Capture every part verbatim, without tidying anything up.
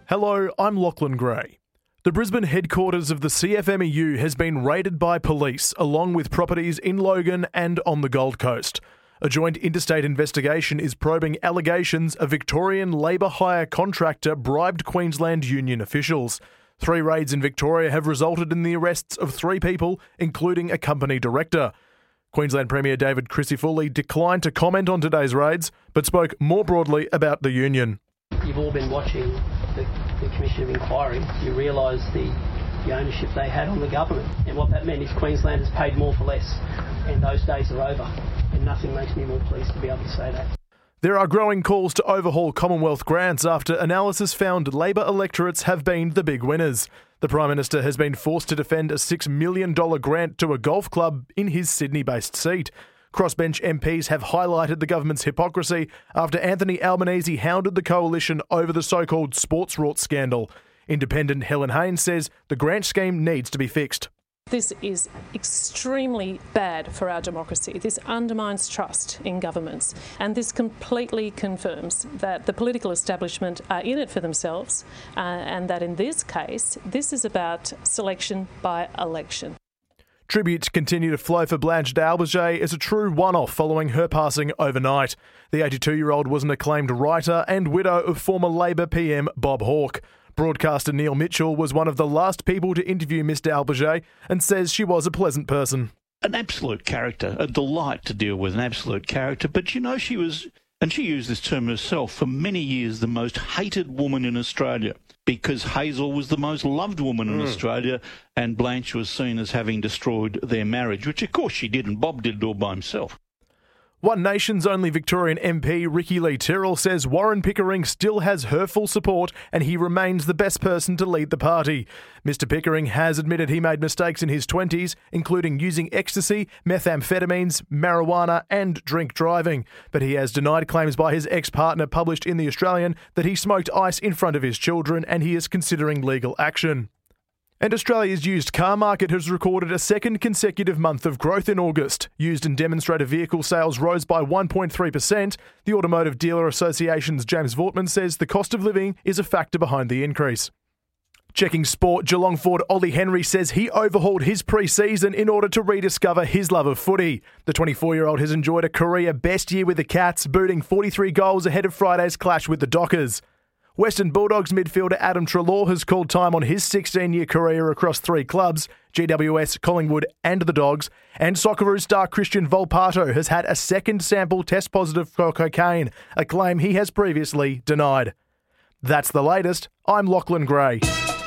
Hello, I'm Lachlan Gray. The Brisbane headquarters of the C F M E U has been raided by police, along with properties in Logan and on the Gold Coast. A joint interstate investigation is probing allegations a Victorian labour hire contractor bribed Queensland union officials. Three raids in Victoria have resulted in the arrests of three people, including a company director. Queensland Premier David Crisafulli declined to comment on today's raids, but spoke more broadly about the union. You've all been watching the, the Commission of Inquiry. You realise the, the ownership they had on the government. And what that meant is Queensland has paid more for less. And those days are over. And nothing makes me more pleased to be able to say that. There are growing calls to overhaul Commonwealth grants after analysis found Labor electorates have been the big winners. The Prime Minister has been forced to defend a six million dollars grant to a golf club in his Sydney-based seat. Crossbench M Ps have highlighted the government's hypocrisy after Anthony Albanese hounded the coalition over the so-called sports rort scandal. Independent Helen Haynes says the grant scheme needs to be fixed. This is extremely bad for our democracy. This undermines trust in governments, and this completely confirms that the political establishment are in it for themselves, uh, and that in this case, this is about selection by election. Tributes continue to flow for Blanche D'Albert as a true one-off following her passing overnight. The eighty-two-year-old was an acclaimed writer and widow of former Labor P M Bob Hawke. Broadcaster Neil Mitchell was one of the last people to interview Miss D'Albert and says she was a pleasant person. An absolute character, a delight to deal with, an absolute character. But you know, she was, and she used this term herself, for many years the most hated woman in Australia, because Hazel was the most loved woman in mm. Australia and Blanche was seen as having destroyed their marriage, which of course she did, and Bob did it all by himself. One Nation's only Victorian M P, Ricky Lee Tyrrell, says Warren Pickering still has her full support and he remains the best person to lead the party. Mister Pickering has admitted he made mistakes in his twenties, including using ecstasy, methamphetamines, marijuana and drink driving. But he has denied claims by his ex-partner published in The Australian that he smoked ice in front of his children, and he is considering legal action. And Australia's used car market has recorded a second consecutive month of growth in August. Used and demonstrator vehicle sales rose by one point three percent. The Automotive Dealer Association's James Vortman says the cost of living is a factor behind the increase. Checking sport, Geelong forward Ollie Henry says he overhauled his pre-season in order to rediscover his love of footy. The twenty-four-year-old has enjoyed a career best year with the Cats, booting forty-three goals ahead of Friday's clash with the Dockers. Western Bulldogs midfielder Adam Treloar has called time on his sixteen-year career across three clubs, G W S, Collingwood and the Dogs, and Socceroos star Christian Volpato has had a second sample test positive for cocaine, a claim he has previously denied. That's the latest. I'm Lachlan Gray.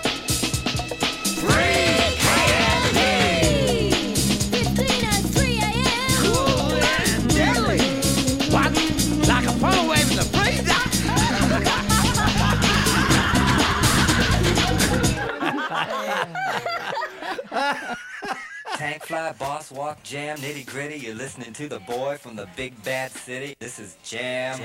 Tank fly, boss walk, jam, nitty gritty. You're listening to the boy from the big bad city. This is Jam.